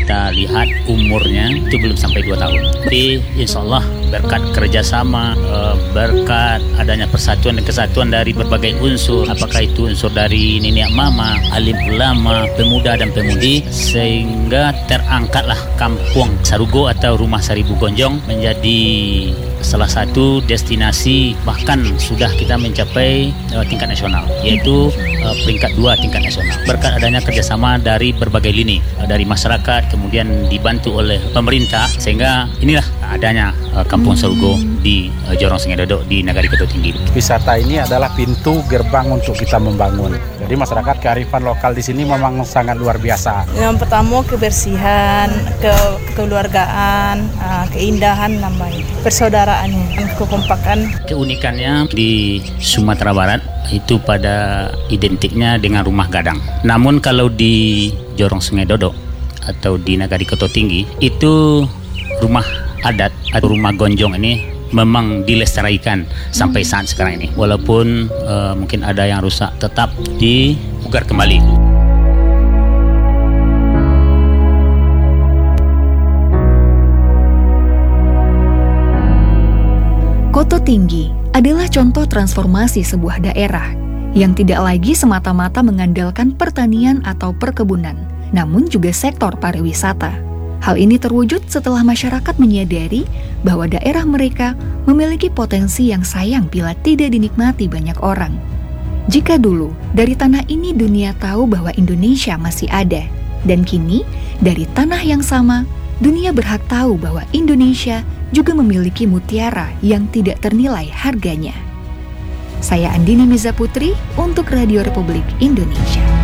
kita lihat umurnya itu belum sampai 2 tahun. Tapi insya Allah berkat kerjasama, berkat adanya persatuan dan kesatuan dari berbagai unsur, apakah itu unsur dari nenek mama, alim ulama, pemuda dan pemudi, sehingga terangkatlah Kampung Sarugo atau Rumah Seribu Gonjong menjadi salah satu destinasi, bahkan sudah kita mencapai tingkat nasional, yaitu peringkat 2 tingkat nasional. Berkat adanya kerjasama dari berbagai lini, dari masyarakat, kemudian dibantu oleh pemerintah, sehingga inilah adanya Kampung Sarugo di Jorong Sungai Dodok di Nagari Keto Tinggi. Wisata ini adalah pintu gerbang untuk kita membangun. Jadi masyarakat kearifan lokal di sini memang sangat luar biasa. Yang pertama kebersihan, kekeluargaan, keindahan namanya, persaudaraannya, kekompakan. Keunikannya di Sumatera Barat itu pada identiknya dengan rumah gadang. Namun kalau di Jorong Sungai Dodok atau di Nagari Keto Tinggi itu rumah adat atau rumah gonjong ini memang dilestarikan sampai saat sekarang ini. Walaupun mungkin ada yang rusak, tetap dipugar kembali. Koto Tinggi adalah contoh transformasi sebuah daerah yang tidak lagi semata-mata mengandalkan pertanian atau perkebunan, namun juga sektor pariwisata. Hal ini terwujud setelah masyarakat menyadari bahwa daerah mereka memiliki potensi yang sayang bila tidak dinikmati banyak orang. Jika dulu dari tanah ini dunia tahu bahwa Indonesia masih ada, dan kini dari tanah yang sama dunia berhak tahu bahwa Indonesia juga memiliki mutiara yang tidak ternilai harganya. Saya Andini Miza Putri untuk Radio Republik Indonesia.